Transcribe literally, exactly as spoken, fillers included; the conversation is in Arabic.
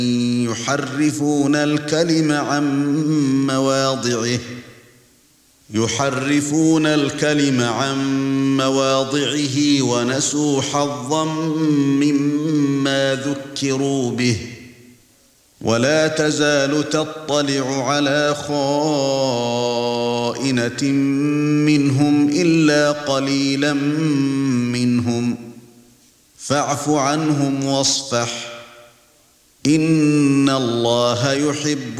يحرفون الكلم عن مواضعه يحرفون الكلم عن مواضعه ونسوا حظا مما ذكروا به ولا تزال تطلع على خائنة منهم إلا قليلا منهم فاعف عنهم واصفح إن الله يحب